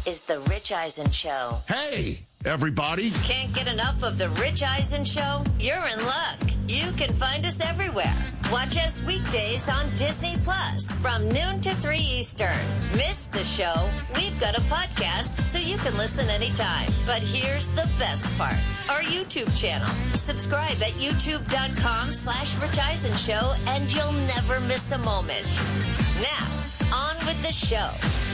is The Rich Eisen Show. Hey, everybody. Can't get enough of The Rich Eisen Show? You're in luck. You can find us everywhere. Watch us weekdays on Disney Plus from noon to 3 Eastern. Miss the show? We've got a podcast so you can listen anytime. But here's the best part. Our YouTube channel. Subscribe at youtube.com/Rich Eisen Show and you'll never miss a moment. Now, on with the show.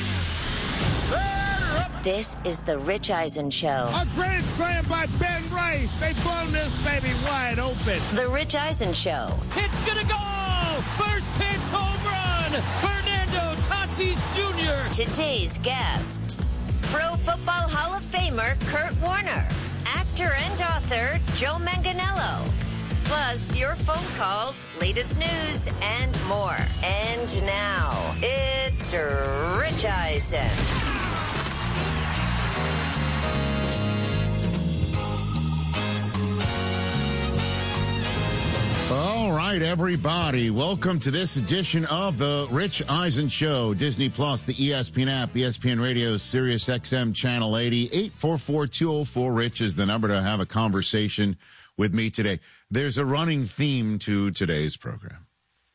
This is The Rich Eisen Show. A grand slam by Ben Rice. They've blown this baby wide open. The Rich Eisen Show. It's gonna go! First pitch home run! Fernando Tatis Jr. Today's guests. Pro Football Hall of Famer Kurt Warner. Actor and author Joe Manganiello. Plus, your phone calls, latest news, and more. And now, it's Rich Eisen. All right, everybody. Welcome to this edition of the Rich Eisen Show. Disney Plus, the ESPN app, ESPN Radio, Sirius XM Channel 80. 844-204-RICH is the number to have a conversation with me today. There's a running theme to today's program.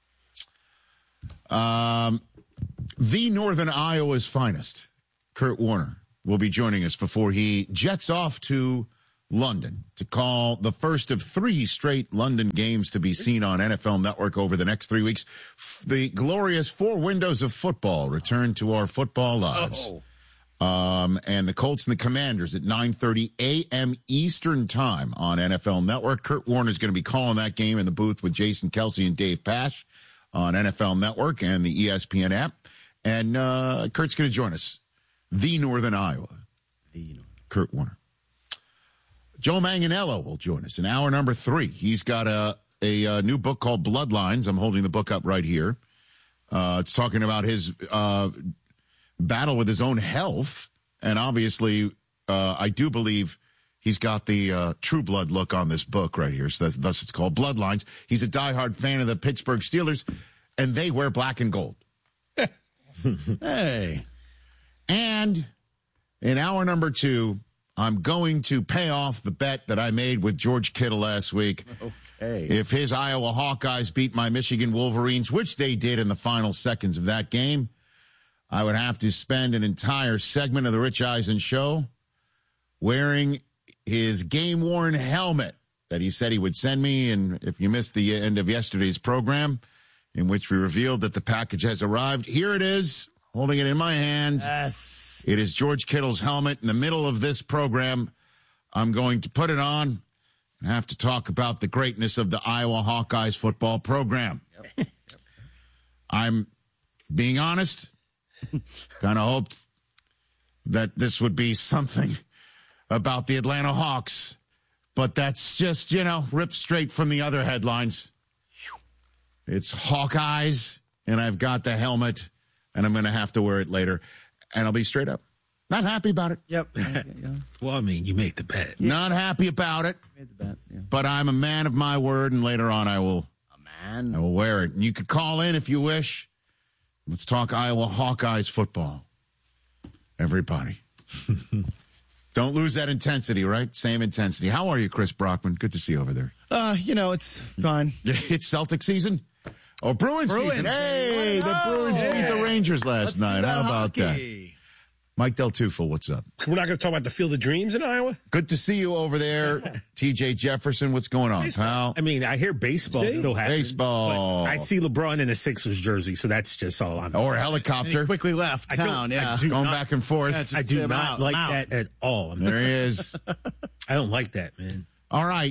The Northern Iowa's finest, Kurt Warner, will be joining us before he jets off to London to call the first of 3 straight London games to be seen on NFL Network over the next 3 weeks. The glorious 4 windows of football return to our football lives. And the Colts and the Commanders at 9:30 a.m. Eastern time on NFL Network. Kurt Warner is going to be calling that game in the booth with Jason Kelsey and Dave Pasch on NFL Network and the ESPN app. And Kurt's going to join us. The Northern Iowa. Kurt Warner. Joe Manganiello will join us in hour number 3. He's got a new book called Bloodlines. I'm holding the book up right here. It's talking about his battle with his own health. And obviously, I do believe he's got the True Blood look on this book right here. So thus it's called Bloodlines. He's a diehard fan of the Pittsburgh Steelers, and they wear black and gold. Hey. And in hour number 2, I'm going to pay off the bet that I made with George Kittle last week. Okay. If his Iowa Hawkeyes beat my Michigan Wolverines, which they did in the final seconds of that game, I would have to spend an entire segment of the Rich Eisen Show wearing his game-worn helmet that he said he would send me. And if you missed the end of yesterday's program, in which we revealed that the package has arrived, here it is, holding it in my hand. Yes. It is George Kittle's helmet. In the middle of this program, I'm going to put it on and have to talk about the greatness of the Iowa Hawkeyes football program. Yep. I'm being honest. Kind of hoped that this would be something about the Atlanta Hawks, but that's just, ripped straight from the other headlines. It's Hawkeyes, and I've got the helmet, and I'm going to have to wear it later. And I'll be straight up. Not happy about it. Yep. Well, I mean, you made the bet. Not happy about it. Made the bet, yeah. But I'm a man of my word, and later on I will wear it. And you could call in if you wish. Let's talk Iowa Hawkeyes football. Everybody. Don't lose that intensity, right? Same intensity. How are you, Chris Brockman? Good to see you over there. It's fine. It's Celtic season? Oh, Bruins season. Hey, the Bruins beat the Rangers last night. How about that? Mike Del Tufo, what's up? We're not going to talk about the Field of Dreams in Iowa? Good to see you over there. TJ Jefferson, what's going on, pal? I mean, I hear baseball still happening. Baseball. I see LeBron in a Sixers jersey, so that's just all I'm Or a helicopter. He quickly left town, Going back and forth. Yeah, I do not like that at all. There he is. I don't like that, man. All right.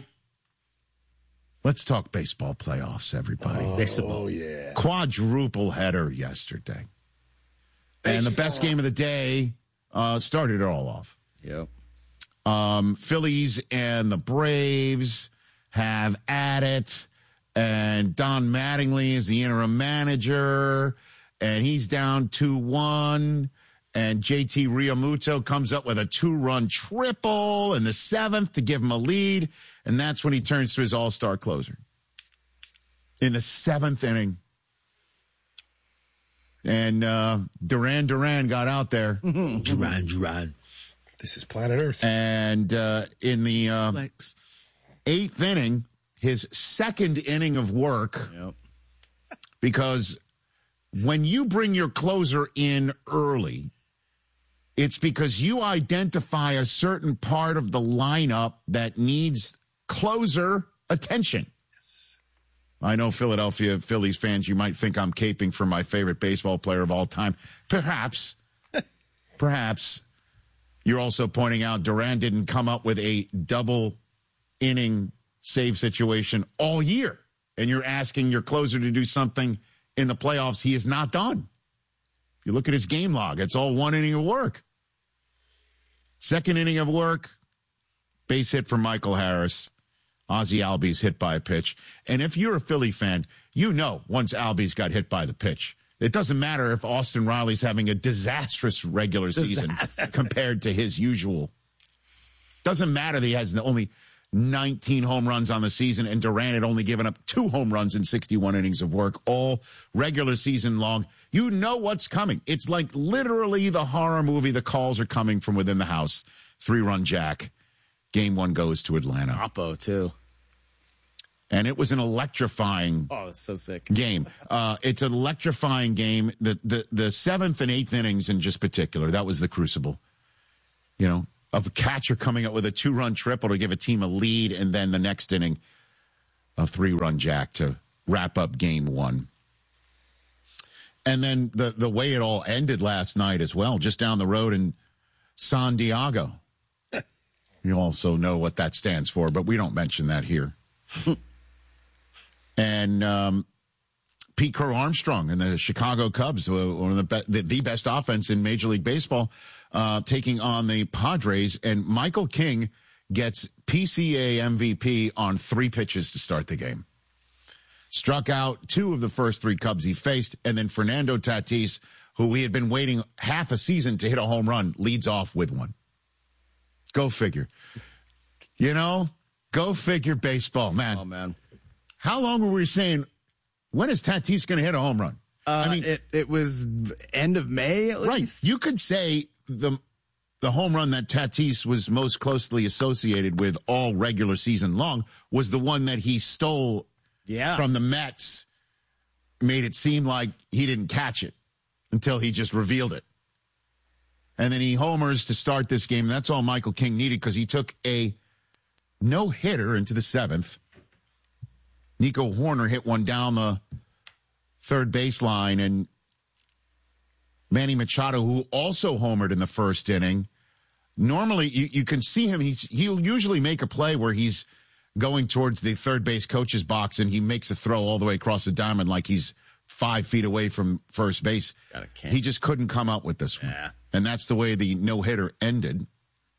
Let's talk baseball playoffs, everybody. Oh, yeah. Quadruple header yesterday. And the best game of the day started it all off. Yep. Phillies and the Braves have at it. And Don Mattingly is the interim manager. And he's down 2-1. And JT Realmuto comes up with a 2-run triple in the 7th to give him a lead. And that's when he turns to his all-star closer. In the 7th inning. And Duran got out there. Duran. This is planet Earth. And in the 8th inning, his second inning of work, because when you bring your closer in early, it's because you identify a certain part of the lineup that needs closer attention. I know Philadelphia Phillies fans, you might think I'm caping for my favorite baseball player of all time. Perhaps. You're also pointing out Duran didn't come up with a double inning save situation all year. And you're asking your closer to do something in the playoffs he has not done. If you look at his game log, it's all one inning of work. Second inning of work, base hit from Michael Harris. Ozzie Albies hit by a pitch. And if you're a Philly fan, you know once Albies got hit by the pitch, it doesn't matter if Austin Riley's having a disastrous regular season compared to his usual. Doesn't matter that he has only 19 home runs on the season and Duran had only given up 2 home runs in 61 innings of work, all regular season long. You know what's coming. It's like literally the horror movie. The calls are coming from within the house. 3-run jack. Game 1 goes to Atlanta. Oppo, too. And it was an electrifying that's so sick. game. It's an electrifying game. The 7th and 8th innings in just particular, that was the crucible. You know, of a catcher coming up with a 2-run triple to give a team a lead, and then the next inning, a 3-run jack to wrap up Game 1. And then the way it all ended last night as well, just down the road in San Diego. You also know what that stands for, but we don't mention that here. And Pete Crow Armstrong and the Chicago Cubs, one of the best offense in Major League Baseball, taking on the Padres. And Michael King gets PCA MVP on 3 pitches to start the game. Struck out 2 of the first 3 Cubs he faced. And then Fernando Tatis, who we had been waiting half a season to hit a home run, leads off with 1. Go figure. You know, go figure baseball, man. Oh, man. How long were we saying, when is Tatis going to hit a home run? I mean, it was end of May, at least. Right. You could say the home run that Tatis was most closely associated with all regular season long was the one that he stole from the Mets, made it seem like he didn't catch it until he just revealed it. And then he homers to start this game. That's all Michael King needed because he took a no-hitter into the 7th. Nico Horner hit one down the third baseline, and Manny Machado, who also homered in the first inning, normally you can see him. He'll usually make a play where he's going towards the third base coach's box, and he makes a throw all the way across the diamond like he's 5 feet away from first base. He just couldn't come up with this one. Yeah. And that's the way the no-hitter ended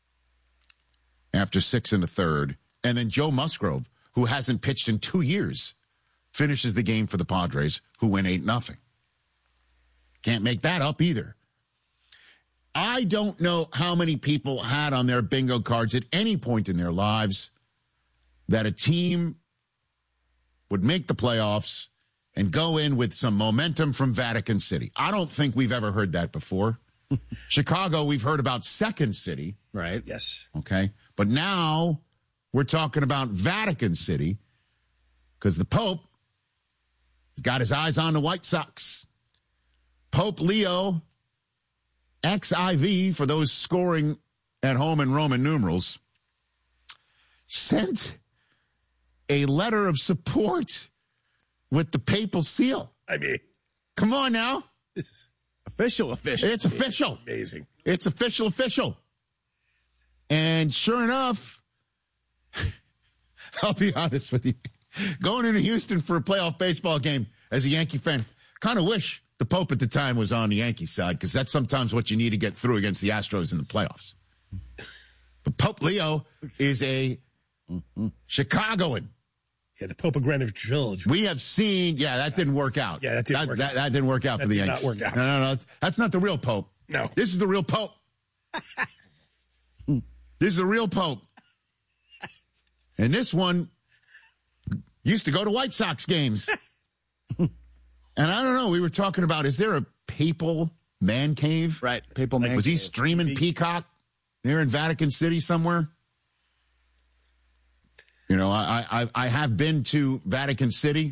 after 6 1/3. And then Joe Musgrove, who hasn't pitched in 2 years, finishes the game for the Padres, who win 8-0. Can't make that up either. I don't know how many people had on their bingo cards at any point in their lives that a team would make the playoffs and go in with some momentum from Vatican City. I don't think we've ever heard that before. Chicago, we've heard about Second City. Right. Yes. Okay. But now we're talking about Vatican City because the Pope has got his eyes on the White Sox. Pope Leo, XIV, for those scoring at home in Roman numerals, sent a letter of support with the papal seal. I mean, come on now. this is Official. It's official. amazing. It's official. And sure enough, I'll be honest with you, going into Houston for a playoff baseball game as a Yankee fan, kind of wish the Pope at the time was on the Yankee side because that's sometimes what you need to get through against the Astros in the playoffs. But Pope Leo is a Chicagoan. Yeah, the Pope of Greenwich Village. We have seen, that didn't work out. Yeah, that didn't work out. That didn't work out for the Yankees. That did not work out. No. That's not the real Pope. No. This is the real Pope. This is the real Pope. And this one used to go to White Sox games. And I don't know, we were talking about, is there papal man cave? Right. Papal man Was he cave. streaming Peacock there in Vatican City somewhere? You know, I have been to Vatican City.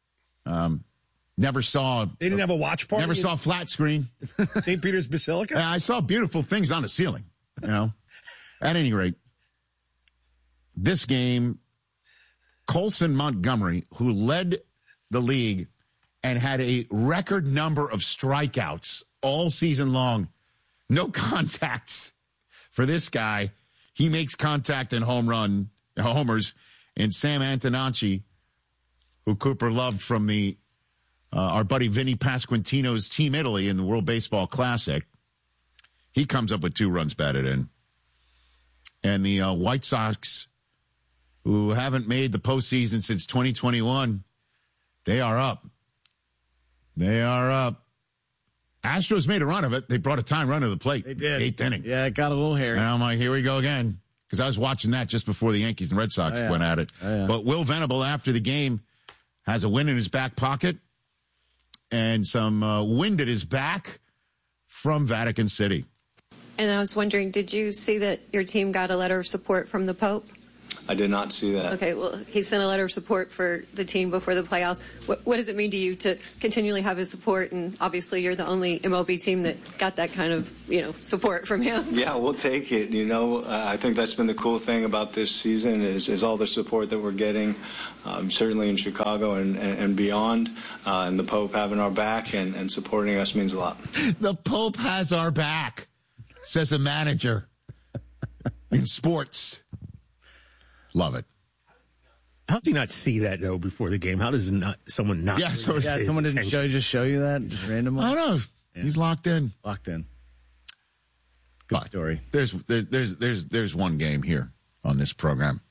Never saw. They didn't have a watch party? Never saw flat screen. St. Peter's Basilica? I saw beautiful things on the ceiling, you know. At any rate, this game, Colson Montgomery, who led the league and had a record number of strikeouts all season long, no contacts for this guy. He makes contact and homers, and Sam Antonacci, who Cooper loved from the our buddy Vinny Pasquantino's Team Italy in the World Baseball Classic, he comes up with 2 runs batted in. And the White Sox, who haven't made the postseason since 2021, they are up. They are up. Astros made a run of it. They brought a time run to the plate. They did. 8th inning. Yeah, it got a little hairy. And I'm like, here we go again. Because I was watching that just before the Yankees and Red Sox went at it. Oh, yeah. But Will Venable, after the game, has a win in his back pocket and some wind at his back from Vatican City. And I was wondering, did you see that your team got a letter of support from the Pope? I did not see that. Okay, well, he sent a letter of support for the team before the playoffs. What does it mean to you to continually have his support? And obviously, you're the only MLB team that got that kind of, support from him. Yeah, we'll take it. I think that's been the cool thing about this season is all the support that we're getting, certainly in Chicago and beyond. And the Pope having our back and supporting us means a lot. The Pope has our back, says a manager in sports. Love it. How do you not see that, though, before the game? How does someone not? Yeah, someone didn't show you that just randomly? I don't know. Yeah. He's locked in. Good But story. There's one game here on this program.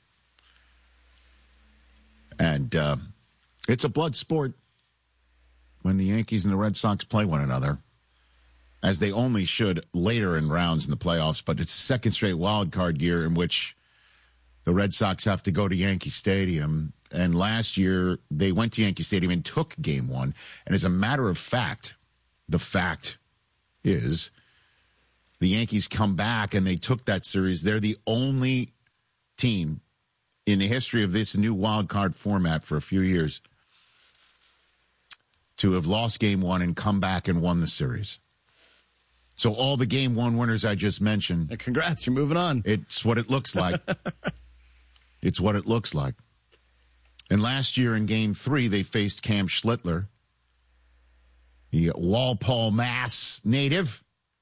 And it's a blood sport when the Yankees and the Red Sox play one another, as they only should later in rounds in the playoffs. But it's second straight wild card year in which the Red Sox have to go to Yankee Stadium. And last year, they went to Yankee Stadium and took Game 1. And as a matter of fact, the fact is the Yankees come back and they took that series. They're the only team in the history of this new wild card format for a few years to have lost Game 1 and come back and won the series. So all the Game 1 winners I just mentioned. Congrats, you're moving on. It's what it looks like. It's what it looks like. And last year in Game 3, they faced Cam Schlittler, the Walpole, Mass native,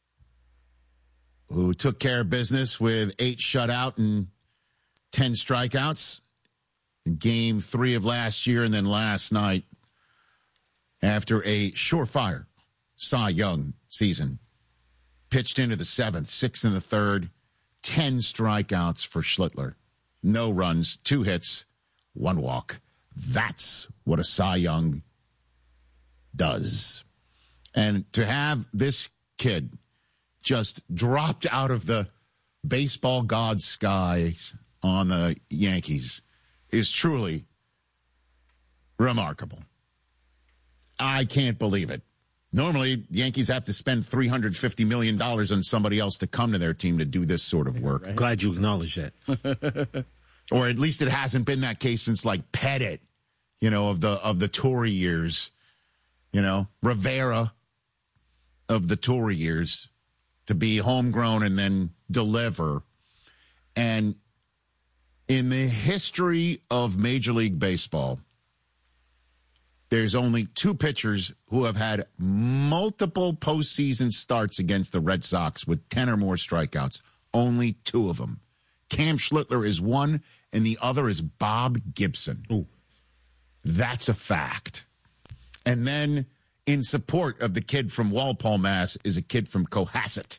who took care of business with 8 shutout and 10 strikeouts in Game 3 of last year. And then last night, after a surefire Cy Young season, pitched into the 7th, 6th in the 3rd, 10 strikeouts for Schlittler. No runs, 2 hits, 1 walk. That's what a Cy Young does. And to have this kid just dropped out of the baseball god's skies on the Yankees is truly remarkable. I can't believe it. Normally, the Yankees have to spend $350 million on somebody else to come to their team to do this sort of work. Right. Glad you acknowledge that. Or at least it hasn't been that case since, like, Pettit, of the Tory years. Rivera of the Tory years, to be homegrown and then deliver. And in the history of Major League Baseball, there's only 2 pitchers who have had multiple postseason starts against the Red Sox with 10 or more strikeouts. Only 2 of them. Cam Schlittler is one, and the other is Bob Gibson. Ooh. That's a fact. And then in support of the kid from Walpole, Mass, is a kid from Cohasset.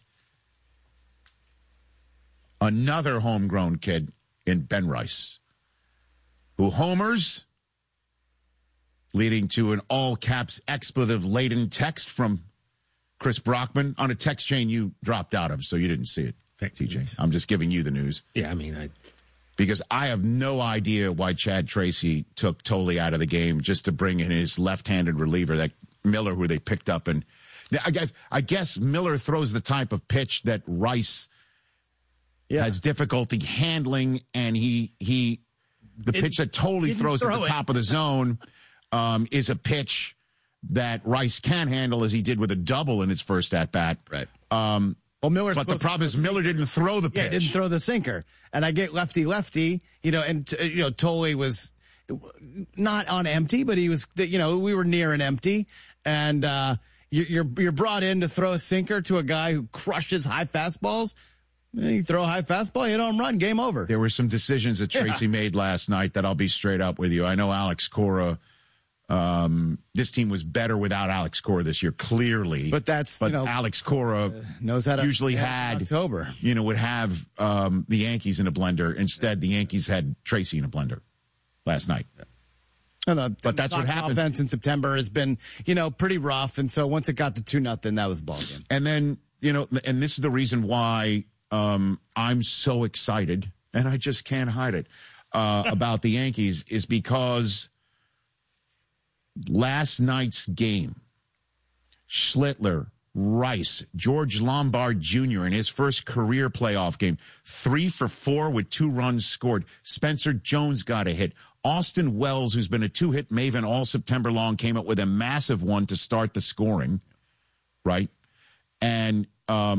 Another homegrown kid in Ben Rice, who homers, leading to an all-caps expletive-laden text from Chris Brockman on a text chain you dropped out of, so you didn't see it, TJ. I'm just giving you the news. Yeah, Because I have no idea why Chad Tracy took Tolley out of the game just to bring in his left-handed reliever, that Miller, who they picked up. And I guess Miller throws the type of pitch that Rice has difficulty handling, and the pitch that totally throws at the top of the zone is a pitch that Rice can handle, as he did with a double in his first at-bat. Right. But the problem is Miller didn't throw the pitch. Yeah, didn't throw the sinker. And I get lefty, Tolley was not on empty, but he was, we were near an empty. And you're brought in to throw a sinker to a guy who crushes high fastballs. You throw a high fastball, hit home run, game over. There were some decisions that Tracy made last night that I'll be straight up with you. I know Alex Cora, this team was better without Alex Cora this year, clearly. But Alex Cora knows how to usually had October. Would have the Yankees in a blender. Instead, the Yankees had Tracy in a blender last night. But that's what happened. Offense in September has been, pretty rough, and so once it got to 2-0, that was the ball game. And then, and this is the reason why I'm so excited, and I just can't hide it, about the Yankees, is because last night's game, Schlittler, Rice, George Lombard Jr. in his first career playoff game, 3 for 4 with 2 runs scored. Spencer Jones got a hit. Austin Wells, who's been a 2-hit maven all September long, came up with a massive one to start the scoring, right? And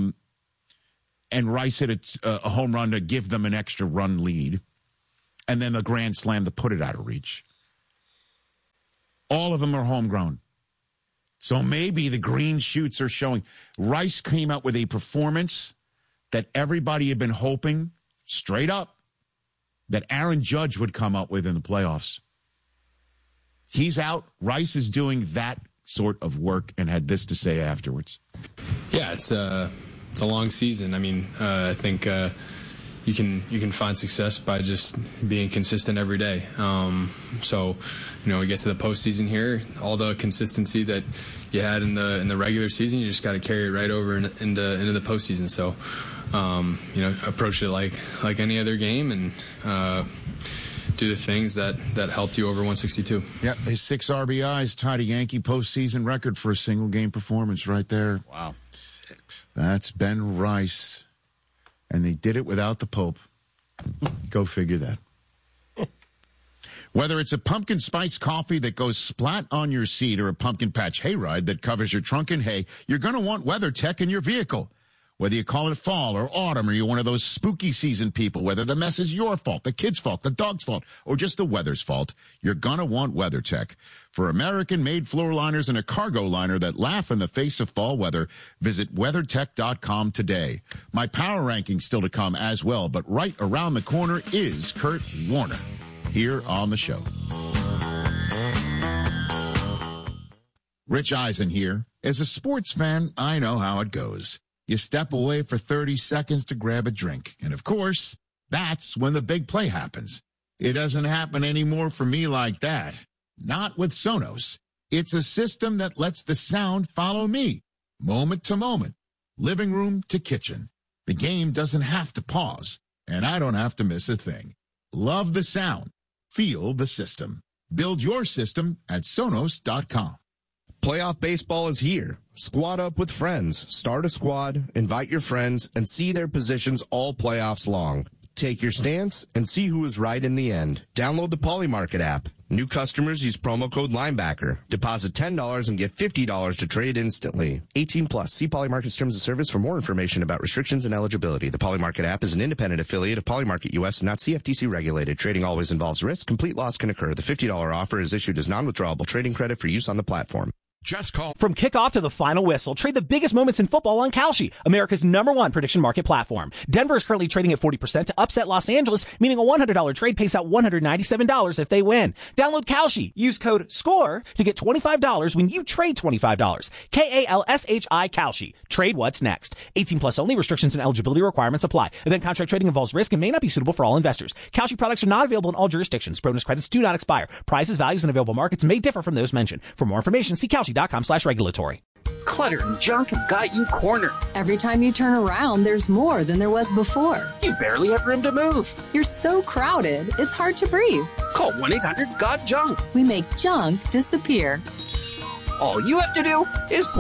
Rice hit a home run to give them an extra run lead. And then the grand slam to put it out of reach. All of them are homegrown. So maybe the green shoots are showing. Rice came out with a performance that everybody had been hoping, straight up, that Aaron Judge would come up with in the playoffs. He's out. Rice is doing that sort of work and had this to say afterwards. Yeah, it's a long season. I mean, I think you can find success by just being consistent every day. So, we get to the postseason here, all the consistency that you had in the regular season, you just got to carry it right over into the postseason. So, approach it like any other game and do the things that helped you over 162. Yeah, his 6 RBIs tied a Yankee postseason record for a single game performance right there. Wow. 6. That's Ben Rice. And they did it without the Pope. Go figure that. Whether it's a pumpkin spice coffee that goes splat on your seat or a pumpkin patch hayride that covers your trunk in hay, you're going to want WeatherTech in your vehicle. Whether you call it fall or autumn, or you're one of those spooky season people, whether the mess is your fault, the kid's fault, the dog's fault, or just the weather's fault, you're going to want WeatherTech. For American-made floor liners and a cargo liner that laugh in the face of fall weather, visit WeatherTech.com today. My power ranking still to come as well, but right around the corner is Kurt Warner here on the show. Rich Eisen here. As a sports fan, I know how it goes. You step away for 30 seconds to grab a drink. And, of course, that's when the big play happens. It doesn't happen anymore for me like that. Not with Sonos. It's a system that lets the sound follow me, moment to moment, living room to kitchen. The game doesn't have to pause, and I don't have to miss a thing. Love the sound. Feel the system. Build your system at Sonos.com. Playoff baseball is here. Squad up with friends. Start a squad, invite your friends, and see their positions all playoffs long. Take your stance and see who is right in the end. Download the Polymarket app. New customers use promo code Linebacker. Deposit $10 and get $50 to trade instantly. 18 plus. See Polymarket's terms of service for more information about restrictions and eligibility. The Polymarket app is an independent affiliate of Polymarket US and not CFTC regulated. Trading always involves risk. Complete loss can occur. The $50 offer is issued as non-withdrawable trading credit for use on the platform. Just call. From kickoff to the final whistle, trade the biggest moments in football on Kalshi, America's #1 prediction market platform. Denver is currently trading at 40% to upset Los Angeles, meaning a $100 trade pays out $197 if they win. Download Kalshi. Use code SCORE to get $25 when you trade $25. KALSHI Kalshi. Trade what's next. 18 plus only. Restrictions and eligibility requirements apply. Event contract trading involves risk and may not be suitable for all investors. Kalshi products are not available in all jurisdictions. Bonus credits do not expire. Prices, values, and available markets may differ from those mentioned. For more information, see Kalshi.com/regulatory. Clutter and junk have got you cornered. Every time you turn around, there's more than there was before. You barely have room to move. You're so crowded, it's hard to breathe. Call 1-800-GOT-JUNK. We make junk disappear. All you have to do is point.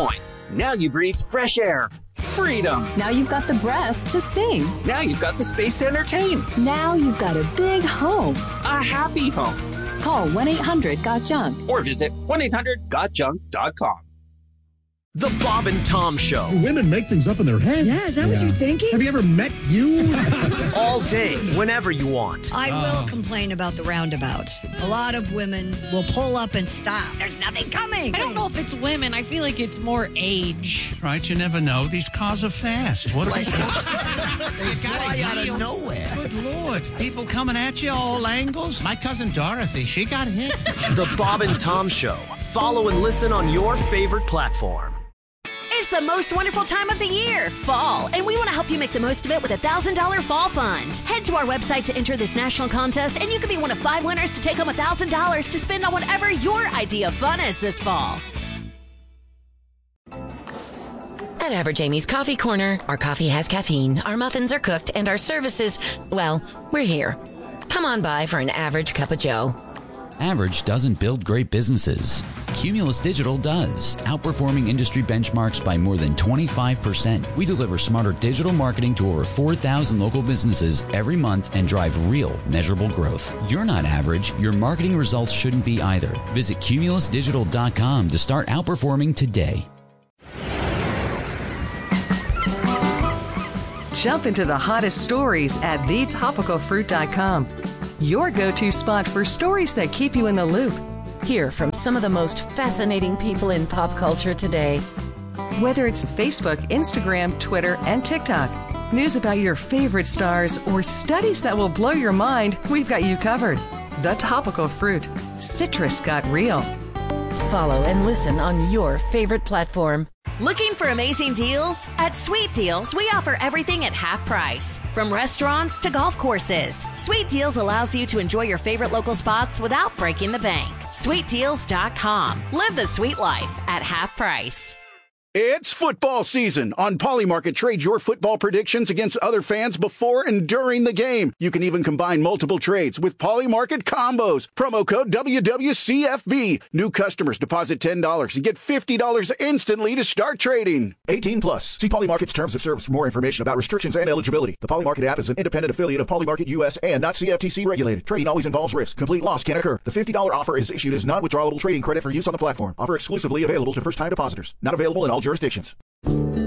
Now you breathe fresh air. Freedom. Now you've got the breath to sing. Now you've got the space to entertain. Now you've got a big home. A happy home. Call 1-800-GOT-JUNK. Or visit 1-800-GOT-JUNK.com. The Bob and Tom Show. Do women make things up in their head? Yeah, is that what you're thinking? Have you ever met you? All day, whenever you want. I will complain about the roundabouts. A lot of women will pull up and stop. There's nothing coming. I don't know if it's women. I feel like it's more age. Right, you never know. These cars are fast. What They fly out of nowhere. Good Lord. People coming at you all angles. My cousin Dorothy, she got hit. The Bob and Tom Show. Follow and listen on your favorite platform. It's the most wonderful time of the year, fall, and we want to help you make the most of it with a $1,000 fall fund. Head to our website to enter this national contest, and you could be one of 5 winners to take home $1,000 to spend on whatever your idea of fun is this fall. At Average Amy's Coffee Corner, our coffee has caffeine, our muffins are cooked, and our services, well, we're here. Come on by for an average cup of joe. Average doesn't build great businesses. Cumulus Digital does, outperforming industry benchmarks by more than 25%. We deliver smarter digital marketing to over 4,000 local businesses every month and drive real, measurable growth. You're not average. Your marketing results shouldn't be either. Visit cumulusdigital.com to start outperforming today. Jump into the hottest stories at thetopicalfruit.com. Your go-to spot for stories that keep you in the loop. Hear from some of the most fascinating people in pop culture today. Whether it's Facebook, Instagram, Twitter, and TikTok, news about your favorite stars, or studies that will blow your mind, we've got you covered. The Topical Fruit. Citrus got real. Follow and listen on your favorite platform. Looking for amazing deals? At Sweet Deals, we offer everything at half price. From restaurants to golf courses, Sweet Deals allows you to enjoy your favorite local spots without breaking the bank. SweetDeals.com. Live the sweet life at half price. It's football season. On Polymarket, trade your football predictions against other fans before and during the game. You can even combine multiple trades with Polymarket combos. Promo code WWCFB. New customers deposit $10 and get $50 instantly to start trading. 18 plus. See Polymarket's terms of service for more information about restrictions and eligibility. The Polymarket app is an independent affiliate of Polymarket US and not CFTC regulated. Trading always involves risk. Complete loss can occur. The $50 offer is issued as non-withdrawable trading credit for use on the platform. Offer exclusively available to first-time depositors. Not available in all jurisdictions.